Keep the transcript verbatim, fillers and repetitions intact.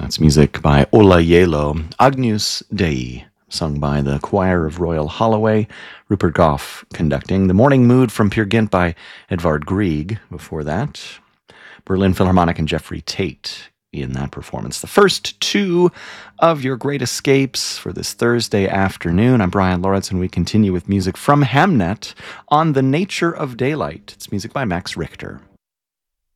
That's music by Ola Yelo, Agnus Dei, sung by the Choir of Royal Holloway, Rupert Goff conducting. The Morning Mood from Peer Gynt by Edvard Grieg. Before that, Berlin Philharmonic and Jeffrey Tate in that performance. The first two of your great escapes for this Thursday afternoon. I'm Brian Lawrence, and we continue with music from Hamnet on The Nature of Daylight. It's music by Max Richter.